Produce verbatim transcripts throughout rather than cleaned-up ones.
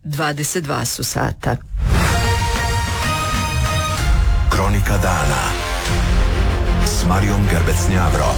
dvadeset dva su sata. Kronika dana s Marijom Gerbec-Njavro.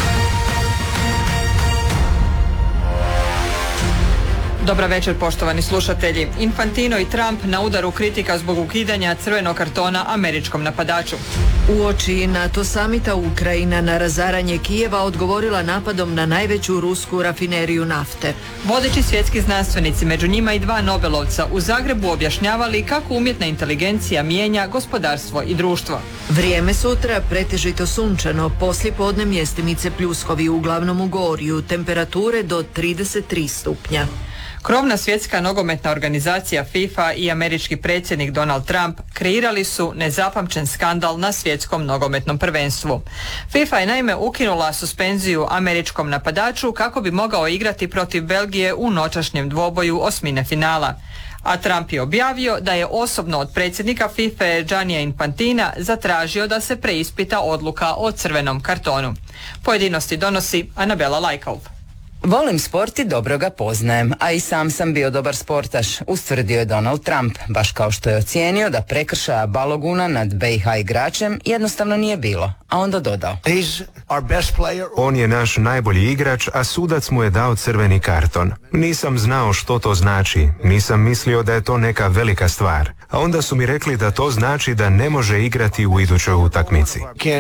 Dobra večer, poštovani slušatelji. Infantino i Trump na udaru kritika zbog ukidanja crvenog kartona američkom napadaču. Uoči NATO samita Ukrajina na razaranje Kijeva odgovorila napadom na najveću rusku rafineriju nafte. Vodeći svjetski znanstvenici, među njima i dva Nobelovca, u Zagrebu objašnjavali kako umjetna inteligencija mijenja gospodarstvo i društvo. Vrijeme sutra pretežito sunčano, poslijepodne mjestimice pljuskovi, uglavnom u Gorju, temperature do trideset tri stupnja. Krovna svjetska nogometna organizacija FIFA i američki predsjednik Donald Trump kreirali su nezapamćen skandal na svjetskom nogometnom prvenstvu. FIFA je naime ukinula suspenziju američkom napadaču kako bi mogao igrati protiv Belgije u noćašnjem dvoboju osmine finala. A Trump je objavio da je osobno od predsjednika FIFA Giannija Infantina zatražio da se preispita odluka o crvenom kartonu. Pojedinosti donosi Anabela Lajkov. Volim sport i dobro ga poznajem, a i sam sam bio dobar sportaš, ustvrdio je Donald Trump, baš kao što je ocijenio da prekršaja baloguna nad B i H igračem jednostavno nije bilo, a onda dodao. On je naš najbolji igrač, a sudac mu je dao crveni karton. Nisam znao što to znači, nisam mislio da je to neka velika stvar, a onda su mi rekli da to znači da ne može igrati u idućoj utakmici.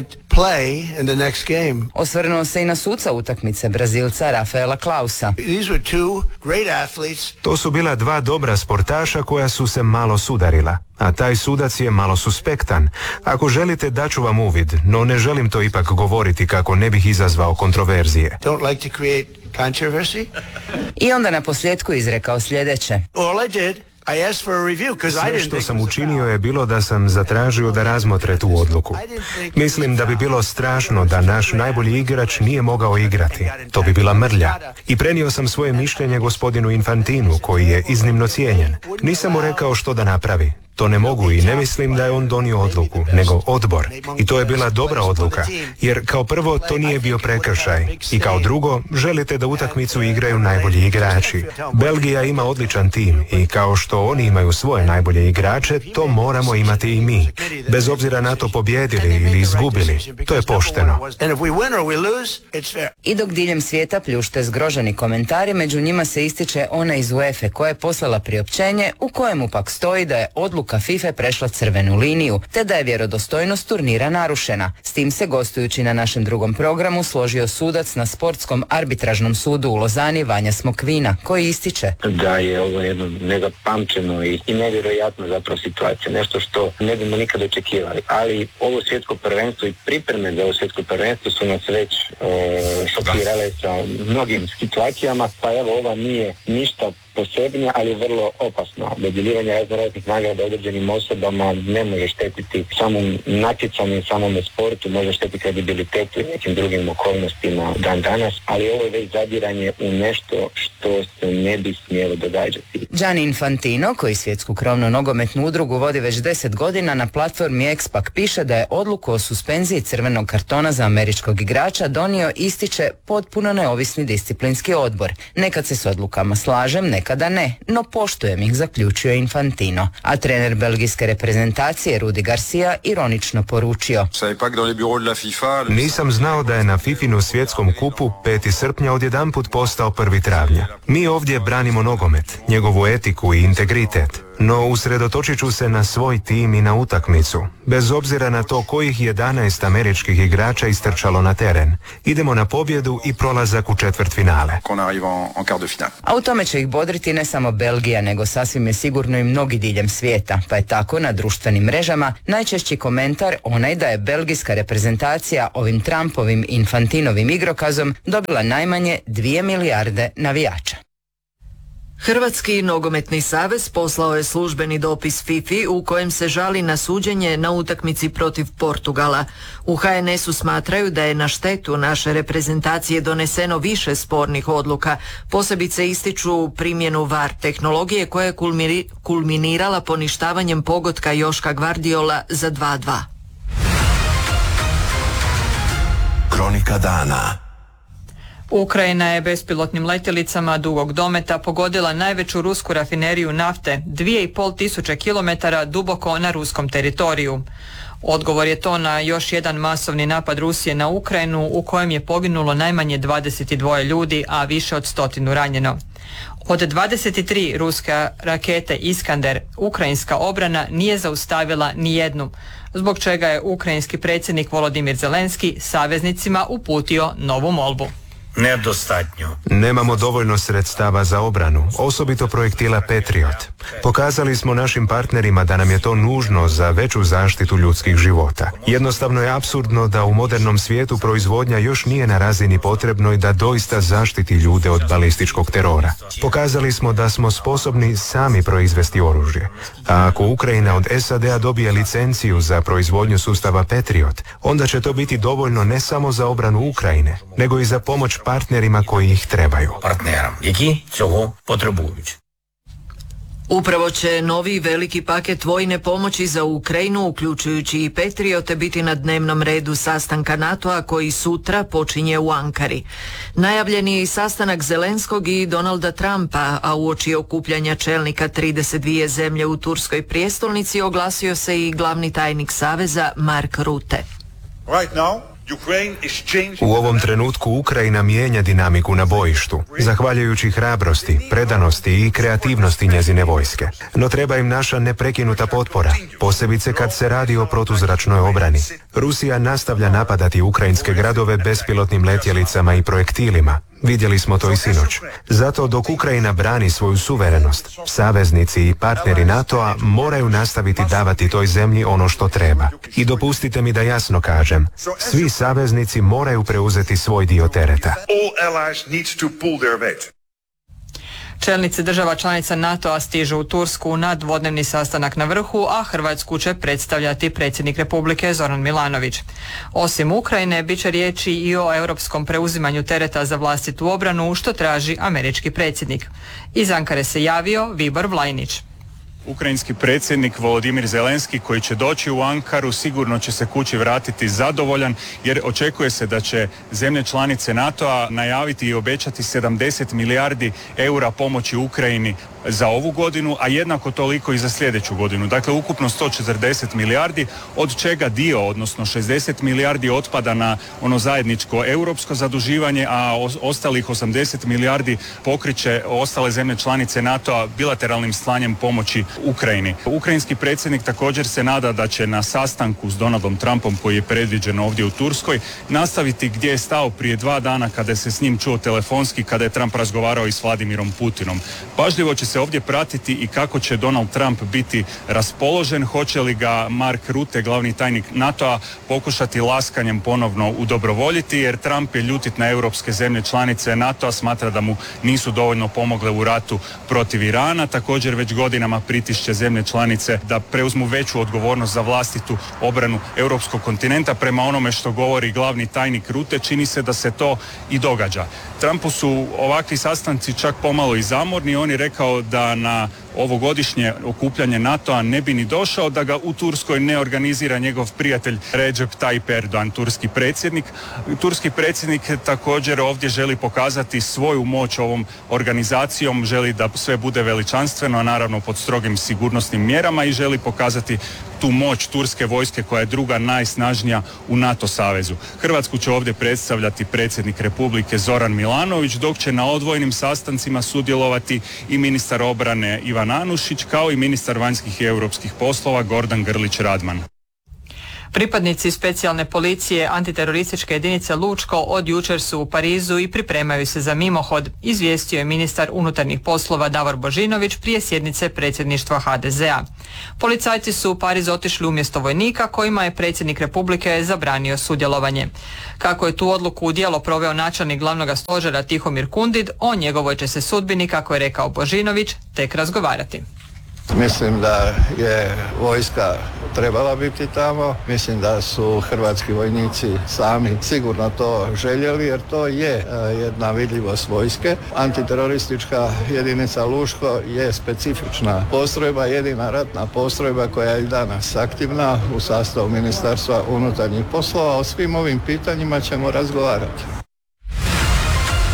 Osvrnuo se i na suca utakmice, Brazilca Rafaela Klausa. To su bila dva dobra sportaša koja su se malo sudarila, a taj sudac je malo suspektan. Ako želite, daću vam uvid, no ne želim to ipak govoriti kako ne bih izazvao kontroverzije. I onda na posljedku izrekao sljedeće. Sve što sam učinio je bilo da sam zatražio da razmotre tu odluku. Mislim da bi bilo strašno da naš najbolji igrač nije mogao igrati. To bi bila mrlja. I prenio sam svoje mišljenje gospodinu Infantinu, koji je iznimno cijenjen. Nisam mu rekao što da napravi. To ne mogu i ne mislim da je on donio odluku, nego odbor. I to je bila dobra odluka, jer kao prvo to nije bio prekršaj. I kao drugo, želite da utakmicu igraju najbolji igrači. Belgija ima odličan tim i kao što oni imaju svoje najbolje igrače, to moramo imati i mi. Bez obzira na to pobjedili ili izgubili, to je pošteno. I dok diljem svijeta pljušte zgroženi komentari, među njima se ističe ona iz UEFA koja je poslala priopćenje u kojemu pak stoji da je odluka FIFA prešla crvenu liniju, te da je vjerodostojnost turnira narušena. S tim se, gostujući na našem drugom programu, složio sudac na sportskom arbitražnom sudu u Lozani Vanja Smokvina, koji ističe da je ovo jedno nezapamćeno i, i nevjerojatno zapravo situacija, nešto što ne bimo nikad očekivali. Ali ovo svjetsko prvenstvo i pripreme za ovo svjetsko prvenstvo su nas već e, šokirale sa mnogim situacijama, pa evo ova nije ništa posebnija, ali vrlo opasna. Dodjeljivanje raznoraznih nagrada određenim osobama ne može štetiti samom natjecanju, samome sportu, može štetiti kredibilitetu i nekim drugim okolnostima dan danas, ali ovo je već zadiranje u nešto što se ne bi smjelo događati. Gianni Infantino, koji svjetsku krovnu nogometnu udrugu vodi već deset godina, na platformi X pak piše da je odluku o suspenziji crvenog kartona za američkog igrača donio, ističe, potpuno neovisni disciplinski odbor. Nekad se s odlukama slažem, nekad kada ne, no poštujem ih, zaključio je Infantino. A trener belgijske reprezentacije Rudi Garcia ironično poručio. Nisam znao da je na Fifinu svjetskom kupu peti srpnja odjedanput postao prvi travnja. Mi ovdje branimo nogomet, njegovu etiku i integritet. No usredotočit ću se na svoj tim i na utakmicu, bez obzira na to kojih jedanaest američkih igrača istrčalo na teren. Idemo na pobjedu i prolazak u četvrtfinale. A u tome će ih bodriti ne samo Belgija, nego sasvim je sigurno i mnogi diljem svijeta, pa je tako na društvenim mrežama najčešći komentar onaj da je belgijska reprezentacija ovim Trumpovim Infantinovim igrokazom dobila najmanje dvije milijarde navijača. Hrvatski nogometni savez poslao je službeni dopis fifi u kojem se žali na suđenje na utakmici protiv Portugala. U ha en esu smatraju da je na štetu naše reprezentacije doneseno više spornih odluka. Posebice ističu primjenu V A R tehnologije koja je kulminirala poništavanjem pogotka Joška Gvardiola za dva dva. Kronika dana. Ukrajina je bespilotnim letjelicama dugog dometa pogodila najveću rusku rafineriju nafte dvije i pol tisuće kilometara duboko na ruskom teritoriju. Odgovor je to na još jedan masovni napad Rusije na Ukrajinu u kojem je poginulo najmanje dvadeset dva ljudi, a više od stotinu ranjeno. Od dvadeset tri ruske rakete Iskander, ukrajinska obrana nije zaustavila ni jednu, zbog čega je ukrajinski predsjednik Volodimir Zelenski saveznicima uputio novu molbu. Nedostatnjo. Nemamo dovoljno sredstava za obranu, osobito projektila Patriot. Pokazali smo našim partnerima da nam je to nužno za veću zaštitu ljudskih života. Jednostavno je apsurdno da u modernom svijetu proizvodnja još nije na razini potrebnoj da doista zaštiti ljude od balističkog terora. Pokazali smo da smo sposobni sami proizvesti oružje. A ako Ukrajina od S A D-a dobije licenciju za proizvodnju sustava Patriot, onda će to biti dovoljno ne samo za obranu Ukrajine, nego i za pomoć partnerima koji ih trebaju. Партнерам, які цього потребують. Upravo će novi veliki paket vojne pomoći za Ukrajinu, uključujući i Patriote, biti na dnevnom redu sastanka NATO-a koji sutra počinje u Ankari. Najavljen je i sastanak Zelenskog i Donalda Trumpa, a uoči okupljanja čelnika trideset dvije zemlje u turskoj prijestolnici oglasio se i glavni tajnik Saveza Mark Rutte. Right now, U ovom trenutku Ukrajina mijenja dinamiku na bojištu, zahvaljujući hrabrosti, predanosti i kreativnosti njezine vojske. No treba im naša neprekinuta potpora, posebice kad se radi o protuzračnoj obrani. Rusija nastavlja napadati ukrajinske gradove bespilotnim letjelicama i projektilima. Vidjeli smo to i sinoć. Zato dok Ukrajina brani svoju suverenost, saveznici i partneri NATO-a moraju nastaviti davati toj zemlji ono što treba. I dopustite mi da jasno kažem, svi saveznici moraju preuzeti svoj dio tereta. Čelnici država članica NATO-a stižu u Tursku na dvodnevni sastanak na vrhu, a Hrvatsku će predstavljati predsjednik Republike Zoran Milanović. Osim Ukrajine, bit će riječi i o europskom preuzimanju tereta za vlastitu obranu, što traži američki predsjednik. Iz Ankare se javio Vibor Vlajnić. Ukrajinski predsjednik Volodimir Zelenski, koji će doći u Ankaru, sigurno će se kući vratiti zadovoljan, jer očekuje se da će zemlje članice NATO-a najaviti i obećati sedamdeset milijardi eura pomoći Ukrajini za ovu godinu, a jednako toliko i za sljedeću godinu. Dakle, ukupno sto četrdeset milijardi, od čega dio, odnosno šezdeset milijardi otpada na ono zajedničko europsko zaduživanje, a ostalih osamdeset milijardi pokriće ostale zemlje članice NATO-a bilateralnim slanjem pomoći Ukrajini. Ukrajinski predsjednik također se nada da će na sastanku s Donaldom Trumpom, koji je predviđen ovdje u Turskoj, nastaviti gdje je stao prije dva dana kada se s njim čuo telefonski, kada je Trump razgovarao i s Vladimirom Putinom. Pažljivo će se ovdje pratiti i kako će Donald Trump biti raspoložen, hoće li ga Mark Rutte, glavni tajnik NATO-a, pokušati laskanjem ponovno udobrovoljiti, jer Trump je ljutit na europske zemlje članice NATO-a, smatra da mu nisu dovoljno pomogle u ratu protiv Irana. Također već godinama pritišće zemlje članice da preuzmu veću odgovornost za vlastitu obranu europskog kontinenta. Prema onome što govori glavni tajnik Rutte, čini se da se to i događa. Trumpu su ovakvi sastanci čak pomalo i zamorni. On je rekao da na ovogodišnje okupljanje NATO-a ne bi ni došao da ga u Turskoj ne organizira njegov prijatelj Recep Tayyip Erdogan, turski predsjednik. Turski predsjednik također ovdje želi pokazati svoju moć ovom organizacijom, želi da sve bude veličanstveno, a naravno pod strogim sigurnosnim mjerama, i želi pokazati tu moć turske vojske koja je druga najsnažnija u NATO savezu. Hrvatsku će ovdje predstavljati predsjednik Republike Zoran Milanović, dok će na odvojenim sastancima sudjelovati i ministar obrane Ivan Anušić, kao i ministar vanjskih i europskih poslova Gordan Grlić Radman. Pripadnici specijalne policije antiterorističke jedinice Lučko od jučer su u Parizu i pripremaju se za mimohod, izvijestio je ministar unutarnjih poslova Davor Božinović prije sjednice predsjedništva ha de ze a. Policajci su u Pariz otišli umjesto vojnika kojima je predsjednik Republike zabranio sudjelovanje. Kako je tu odluku u djelo proveo načelnik glavnog stožera Tihomir Kundid, o njegovoj će se sudbini, kako je rekao Božinović, tek razgovarati. Mislim da je vojska trebala biti tamo, mislim da su hrvatski vojnici sami sigurno to željeli, jer to je jedna vidljivost vojske. Antiteroristička jedinica Luško je specifična postrojba, jedina ratna postrojba koja je i danas aktivna u sastavu Ministarstva unutarnjih poslova. O svim ovim pitanjima ćemo razgovarati.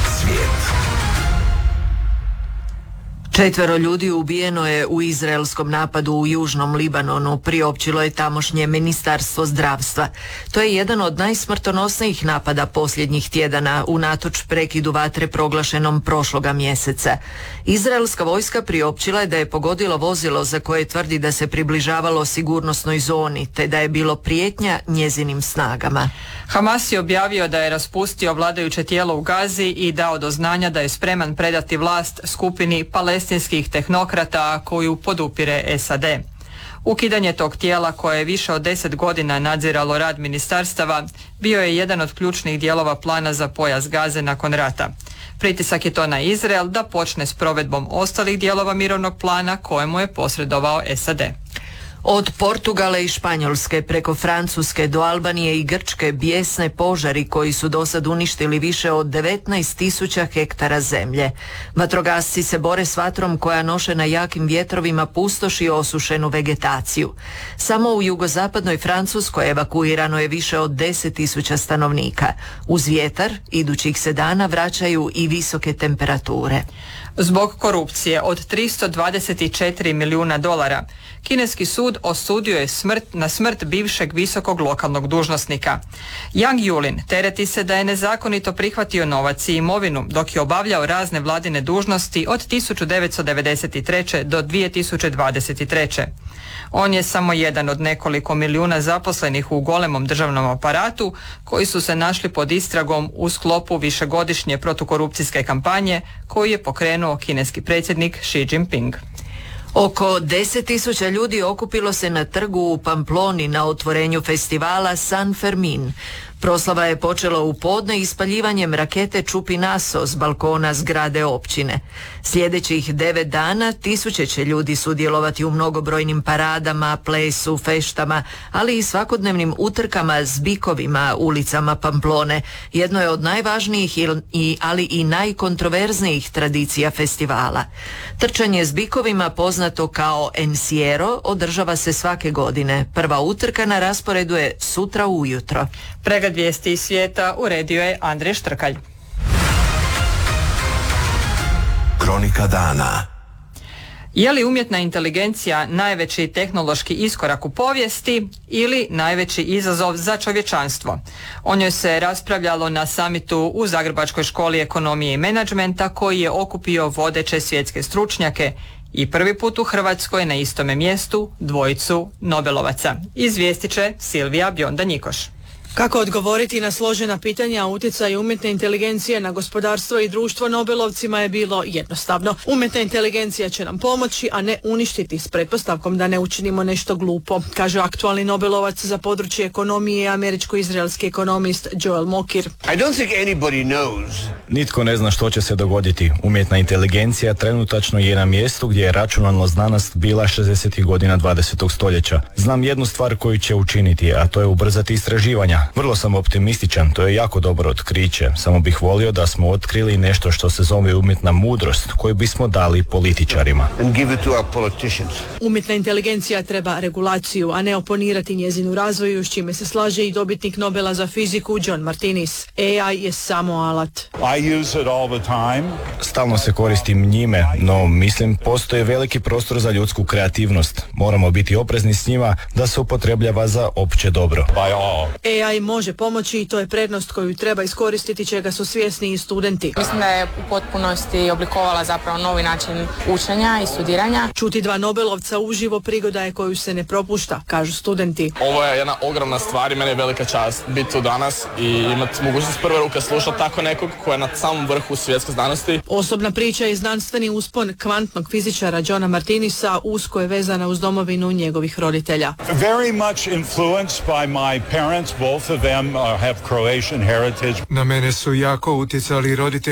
Četvero ljudi ubijeno je u izraelskom napadu u južnom Libanonu, priopćilo je tamošnje ministarstvo zdravstva. To je jedan od najsmrtonosnijih napada posljednjih tjedana, unatoč prekidu vatre proglašenom prošloga mjeseca. Izraelska vojska priopćila je da je pogodilo vozilo za koje tvrdi da se približavalo sigurnosnoj zoni, te da je bilo prijetnja njezinim snagama. Hamas je objavio da je raspustio vladajuće tijelo u Gazi i dao do znanja da je spreman predati vlast skupini palestinskih tehnokrata koju podupire S A D. Ukidanje tog tijela, koje je više od deset godina nadziralo rad ministarstava, bio je jedan od ključnih dijelova plana za pojas Gaze nakon rata. Pritisak je to na Izrael da počne s provedbom ostalih dijelova mirovnog plana kojemu je posredovao S A D. Od Portugala i Španjolske preko Francuske do Albanije i Grčke bijesne požari koji su dosad uništili više od devetnaest tisuća hektara zemlje. Vatrogasci se bore s vatrom koja nošena jakim vjetrovima pustoši osušenu vegetaciju. Samo u jugozapadnoj Francuskoj evakuirano je više od deset tisuća stanovnika. Uz vjetar idućih se dana vraćaju i visoke temperature. Zbog korupcije od tristo dvadeset četiri milijuna dolara, kineski sud osudio je smrt na smrt bivšeg visokog lokalnog dužnosnika. Yang Yulin tereti se da je nezakonito prihvatio novac i imovinu dok je obavljao razne vladine dužnosti od tisuću devetsto devedeset treće do dvije tisuće dvadeset treće. On je samo jedan od nekoliko milijuna zaposlenih u golemom državnom aparatu koji su se našli pod istragom u sklopu višegodišnje protukorupcijske kampanje koju je pokrenuo kineski predsjednik Xi Jinping. Oko deset tisuća ljudi okupilo se na trgu u Pamploni na otvorenju festivala San Fermin. Proslava je počela u podne ispaljivanjem rakete Chupinazo s balkona zgrade općine. Sljedećih devet dana tisuće će ljudi sudjelovati u mnogobrojnim paradama, plesu, feštama, ali i svakodnevnim utrkama s bikovima ulicama Pamplone. Jedno je od najvažnijih, i, ali i najkontroverznijih tradicija festivala. Trčanje s bikovima, poznato kao Encierro, održava se svake godine. Prva utrka na rasporedu je sutra ujutro. Pregled vijesti iz svijeta uredio je Andrej Štrkalj. Kronika dana. Je li umjetna inteligencija najveći tehnološki iskorak u povijesti ili najveći izazov za čovječanstvo? O njoj se raspravljalo na samitu u Zagrebačkoj školi ekonomije i menadžmenta koji je okupio vodeće svjetske stručnjake i prvi put u Hrvatskoj na istome mjestu dvojicu Nobelovaca. Izvijestit će Silvija Bjonda-Njikoš. Kako odgovoriti na složena pitanja o utjecaju umjetne inteligencije na gospodarstvo i društvo Nobelovcima je bilo jednostavno. Umjetna inteligencija će nam pomoći, a ne uništiti, s pretpostavkom da ne učinimo nešto glupo, kaže aktualni Nobelovac za područje ekonomije, američko-izraelski ekonomist Joel Mokir. I don't think anybody knows. Nitko ne zna što će se dogoditi. Umjetna inteligencija trenutačno je na mjestu gdje je računalna znanost bila šezdesetih godina dvadesetog stoljeća. Znam jednu stvar koju će učiniti, a to je ubrzati istraživanja. Vrlo sam optimističan, to je jako dobro otkriće. Samo bih volio da smo otkrili nešto što se zove umjetna mudrost, koju bismo dali političarima. And give it to our politicians. Umjetna inteligencija treba regulaciju, a ne oponirati njezinu razvoju, s čime se slaže i dobitnik Nobela za fiziku John Martinis. A I je samo alat. I use it all the time. Stalno se koristim njime, no mislim postoji veliki prostor za ljudsku kreativnost. Moramo biti oprezni s njima da se upotrebljava za opće dobro. By all. A I može pomoći i to je prednost koju treba iskoristiti, čega su svjesni i studenti. Mislim da je u potpunosti oblikovala zapravo novi način učenja i studiranja. Čuti dva Nobelovca uživo prigoda je koju se ne propušta, kažu studenti. Ovo je jedna ogromna stvar i meni je velika čast biti tu danas i imati mogućnost prve ruke slušati tako nekog ko je na samom vrhu svjetske znanosti. Osobna priča i znanstveni uspon kvantnog fizičara Johna Martinisa usko je vezana uz domovinu njegovih roditelja. Very much influenced by my parents, both of them uh, have Croatian heritage. Na mene su jako utjecali roditelji